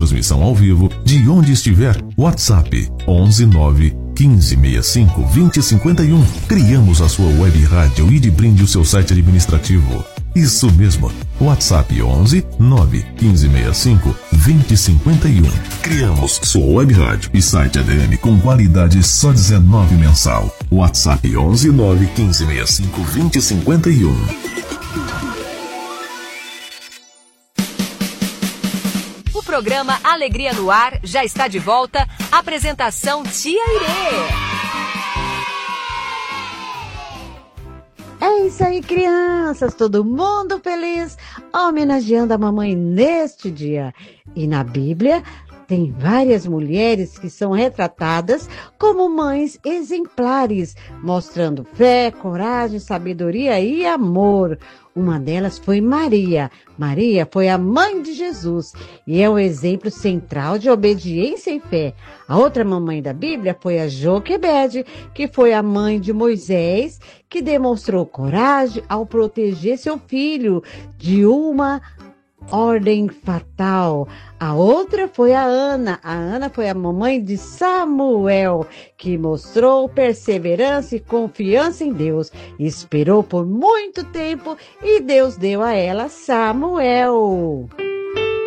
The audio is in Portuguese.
transmissão ao vivo de onde estiver. WhatsApp 11 9 1565 2051. Criamos a sua web rádio e de brinde o seu site administrativo. Isso mesmo, WhatsApp 11 9 1565 2051. Criamos sua web rádio e site ADM com qualidade só 19 mensal. WhatsApp 11 9 1565 2051. O programa Alegria no Ar já está de volta. Apresentação Tia Irê. É isso aí, crianças, todo mundo feliz, homenageando a mamãe neste dia. E na Bíblia tem várias mulheres que são retratadas como mães exemplares, mostrando fé, coragem, sabedoria e amor. Uma delas foi Maria. Maria foi a mãe de Jesus e é o exemplo central de obediência e fé. A outra mamãe da Bíblia foi a Joquebede, que foi a mãe de Moisés, que demonstrou coragem ao proteger seu filho de uma ordem fatal. A outra foi a Ana. A Ana foi a mamãe de Samuel, que mostrou perseverança e confiança em Deus. Esperou por muito tempo e Deus deu a ela Samuel.